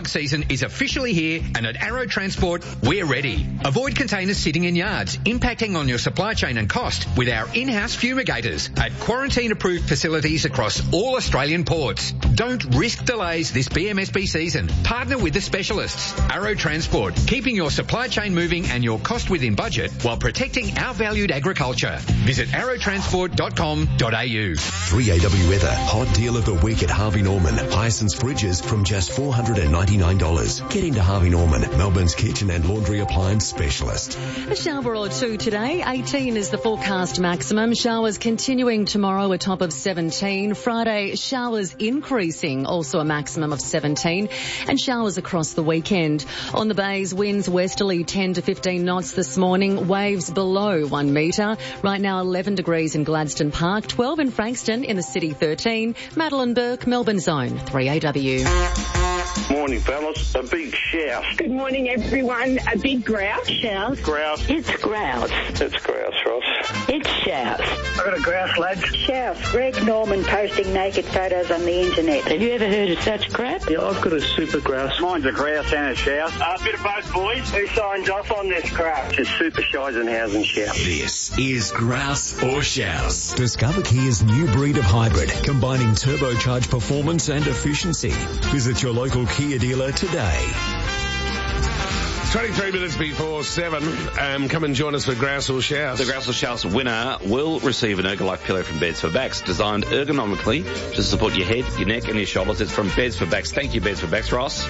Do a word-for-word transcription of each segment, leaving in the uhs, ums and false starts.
slug season is officially here, and at Arrow Transport, we're ready. Avoid containers sitting in yards, impacting on your supply chain and cost with our in-house fumigators at quarantine-approved facilities across all Australian ports. Don't risk delays this B M S B season. Partner with the specialists. Arrow Transport, keeping your supply chain moving and your cost within budget while protecting our valued agriculture. Visit arrow transport dot com dot a u. three A W weather. Hot deal of the week at Harvey Norman. Hyacinth fridges from just four hundred ninety-nine dollars. Get into Harvey Norman, Melbourne's kitchen and laundry appliance specialist. A shower or two today. eighteen is the forecast maximum. Showers continuing tomorrow, a top of seventeen. Friday, showers increasing, also a maximum of seventeen. And showers across the weekend. On the bays, winds westerly ten to fifteen knots this morning. Waves below one metre. Right now, eleven degrees in Gladstone Park, twelve in Frankston, in the city thirteen. Madeline Burke, Melbourne Zone, three A W. Morning, fellas. A big shout. Good morning, everyone. A big grouse. Shout. Grouse. It's grouse. It's grouse, Ross. It's shout. I got a grouse, lads. Shout. Greg Norman posting naked photos on the internet. Have you ever heard of such crap? Yeah, I've got a super grouse. Mine's a grouse and a shout. Uh, a bit of both, boys. Who signs off on this crap? It's super Scheisenhausen shout. This is Grouse or Shouse. Discover Kia's new breed of hybrid, combining turbocharged performance and efficiency. Visit your local Kia dealer today. twenty-three minutes before seven. Um, come and join us for Grouse or Shouse. The Grouse or Shouse winner will receive an Ergolife pillow from Beds for Backs, designed ergonomically to support your head, your neck and your shoulders. It's from Beds for Backs. Thank you, Beds for Backs, Ross.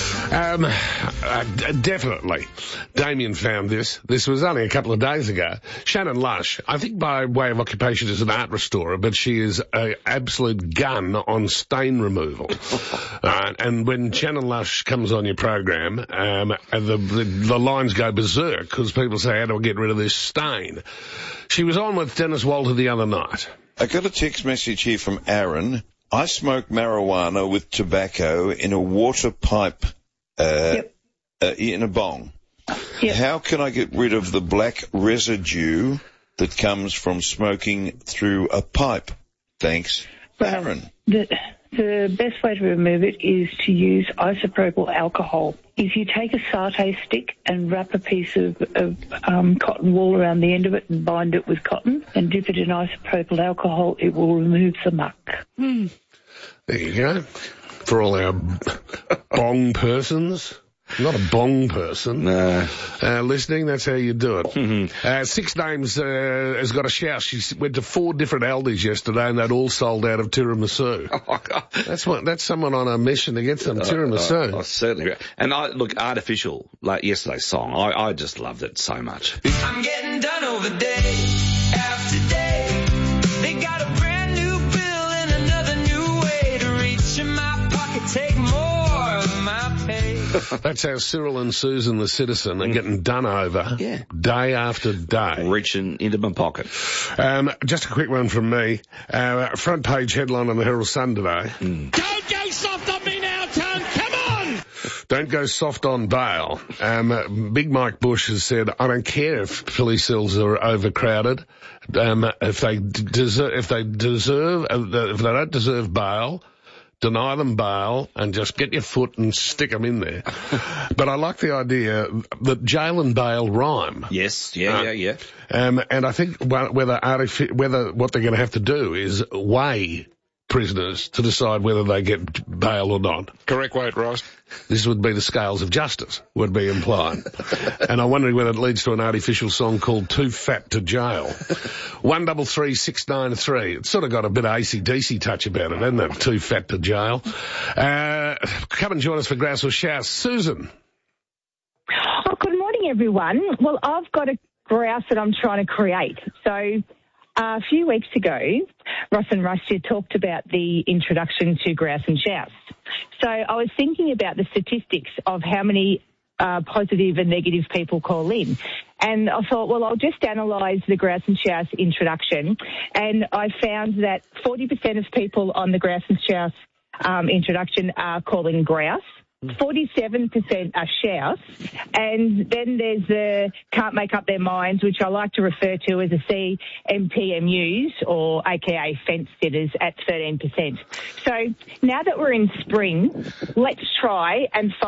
Um, uh, definitely. Damien found this. This was only a couple of days ago. Shannon Lush, I think by way of occupation is an art restorer, but she is an absolute gun on stain removal. uh, and when Shannon Lush comes on your program, um, the, the, the lines go berserk because people say, how do I get rid of this stain? She was on with Dennis Walter the other night. I got a text message here from Aaron. I smoke marijuana with tobacco in a water pipe. Uh, yep. uh, in a bong. Yep. How can I get rid of the black residue that comes from smoking through a pipe? Thanks, well, Aaron. The, the best way to remove it is to use isopropyl alcohol. If you take a satay stick and wrap a piece of, of um, cotton wool around the end of it and bind it with cotton and dip it in isopropyl alcohol, it will remove the muck. Mm. There you go. For all our bong persons. Not a bong person. No. Uh, listening, that's how you do it. Mm-hmm. Uh, Six Names uh, has got a shout. She went to four different Aldis yesterday and they'd all sold out of tiramisu. Oh, God. That's what, that's someone on a mission to get some tiramisu. Oh, oh, certainly. And I, look, Artificial, like yesterday's song, I, I just loved it so much. I'm getting done over day after day. They got a brand new bill and another new way to reach in my pocket, take more of my pay. That's how Cyril and Susan, the Citizen, are getting done over yeah. day after day. Reaching into my pocket. Um, just a quick one from me. Uh, front page headline on the Herald Sun today. Mm. Don't go soft on me now, Tom. Come on! Don't go soft on bail. Um, Big Mike Bush has said, I don't care if police cells are overcrowded. Um, if they deserve, if they deserve, if they don't deserve bail, deny them bail and just get your foot and stick them in there. But I like the idea that jail and bail rhyme. Yes, yeah, uh, yeah, yeah. Um, and I think whether artific- whether what they're going to have to do is weigh prisoners to decide whether they get bail or not. Correct weight, Ross. This would be the scales of justice, would be implied. And I'm wondering whether it leads to an artificial song called Too Fat to Jail. One double three six nine three. It's sort of got a bit of A C D C touch about it, hasn't it? Too Fat to Jail. Uh, come and join us for Grouse or Shouse. Susan. Oh, good morning, everyone. Well, I've got a grouse that I'm trying to create. So Uh, a few weeks ago, Ross and Rusty talked about the introduction to Grouse and Shouse. So I was thinking about the statistics of how many uh, positive and negative people call in. And I thought, well, I'll just analyse the Grouse and Shouse introduction. And I found that forty percent of people on the Grouse and Shouse um, introduction are calling grouse. forty-seven percent are shouse, and then there's the can't make up their minds, which I like to refer to as a C M P M Us, or aka fence sitters, at thirteen percent. So now that we're in spring, let's try and find